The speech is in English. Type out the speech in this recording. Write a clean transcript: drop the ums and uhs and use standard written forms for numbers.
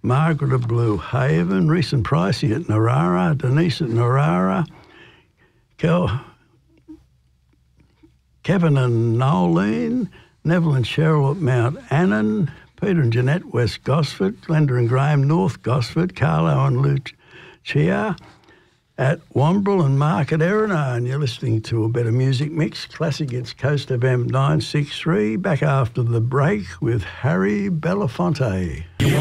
Margaret of Blue Haven, Reese and Pricey at Narara, Denise at Narara, Kevin and Nolene, Neville and Cheryl at Mount Annan, Peter and Jeanette West Gosford, Glenda and Graham North Gosford, Carlo and Lucia at Wombrel and Mark at Erina. And you're listening to A Better Music Mix, classic. It's Coast FM 963. Back after the break with Harry Belafonte.